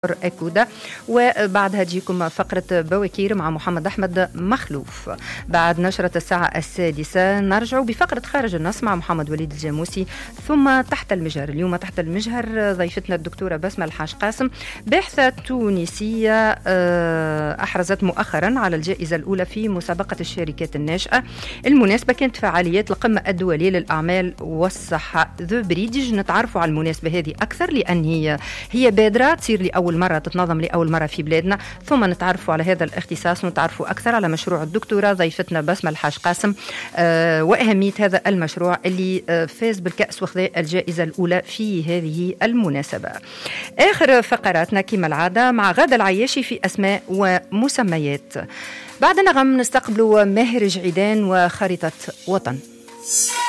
أكودا. وبعدها تجيكم فقرة بواكير مع محمد أحمد مخلوف. بعد نشرة الساعة 6 نرجع بفقرة خارج النص مع محمد وليد الجاموسي. ثم تحت المجهر، اليوم تحت المجهر ضيفتنا الدكتورة بسمة الحاج قاسم، باحثة تونسية أحرزت مؤخرا على الجائزة الأولى في مسابقة الشركات الناشئة. المناسبة كانت فعاليات القمة الدولية للأعمال والصحة ذو بريدج. نتعرفوا على المناسبة هذه أكثر لأن هي بادرة تصير لأول مرة، تتنظم لأول مرة في بلادنا. ثم نتعرفوا على هذا الاختصاص ونتعرفوا أكثر على مشروع الدكتورة ضيفتنا بسمة الحاج قاسم وأهمية هذا المشروع اللي فاز بالكأس وخذ الجائزة الأولى في هذه المناسبة. آخر فقراتنا كما العادة مع غادة العياشي في أسماء ومسميات. بعد نغم نستقبل ماهر جعيدان وخريطة وطن.